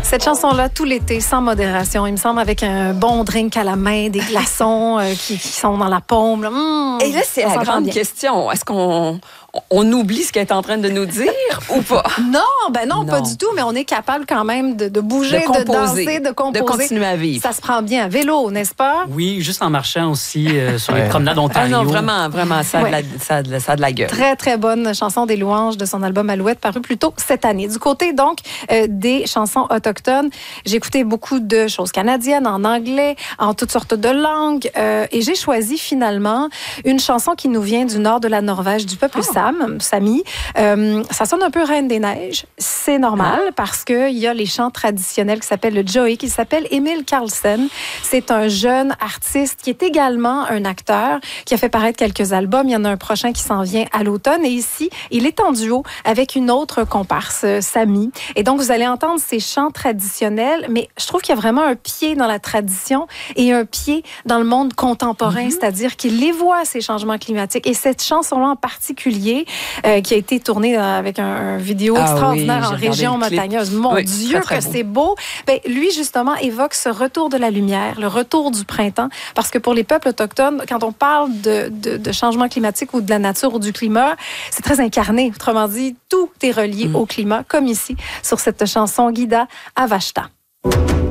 Cette chanson-là, tout l'été, sans modération, il me semble, avec un bon drink à la main, des glaçons qui sont dans la paume. Là. Et là, c'est la grande question. Est-ce qu'on oublie ce qu'elle est en train de nous dire ou pas? Non, pas du tout, mais on est capable quand même de bouger, de danser, de composer. De continuer à vivre. Ça se prend bien à vélo, n'est-ce pas? Oui, juste en marchant aussi sur les promenades Ontario. Ah non, vraiment, ça a de la gueule. Très, très bonne chanson des louanges de son album Alouette, paru plus tôt cette année. Du côté, donc, des chansons autochtones, j'ai écouté beaucoup de choses canadiennes, en anglais, en toutes sortes de langues, et j'ai choisi finalement une chanson qui nous vient du nord de la Norvège, du peuple Sami. Ça sonne un peu Reine des Neiges. C'est normal parce qu'il y a les chants traditionnels qui s'appellent le Joey, qui s'appelle Emil Karlsen. C'est un jeune artiste qui est également un acteur, qui a fait paraître quelques albums. Il y en a un prochain qui s'en vient à l'automne. Et ici, il est en duo avec une autre comparse, Sami. Et donc, vous allez entendre ces chants traditionnels, mais je trouve qu'il y a vraiment un pied dans la tradition et un pied dans le monde contemporain, c'est-à-dire qu'il les voit, ces changements climatiques. Et cette chanson-là en particulier, qui a été tournée avec un vidéo extraordinaire en région montagneuse. Mon Dieu, très, très que c'est beau. Ben, lui, justement, évoque ce retour de la lumière, le retour du printemps, parce que pour les peuples autochtones, quand on parle de changement climatique ou de la nature ou du climat, c'est très incarné. Autrement dit, tout est relié au climat, comme ici, sur cette chanson Gida Avashta.